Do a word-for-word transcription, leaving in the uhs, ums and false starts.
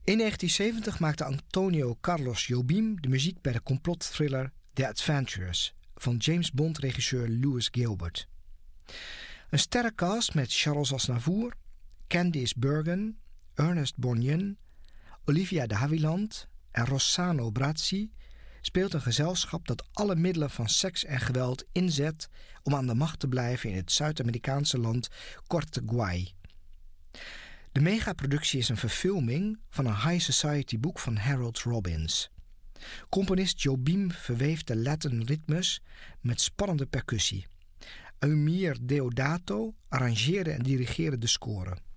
In negentien zeventig maakte Antonio Carlos Jobim de muziek bij de complotthriller The Adventurers van James Bond-regisseur Lewis Gilbert. Een sterrencast met Charles Aznavour, Candice Bergen, Ernest Borgnine, Olivia de Havilland en Rossano Brazzi speelt een gezelschap dat alle middelen van seks en geweld inzet om aan de macht te blijven in het Zuid-Amerikaanse land Corteguay. De megaproductie is een verfilming van een high society boek van Harold Robbins. Componist Jobim verweeft de Latin ritmes met spannende percussie. Eumir Deodato arrangeerde en dirigeerde de score.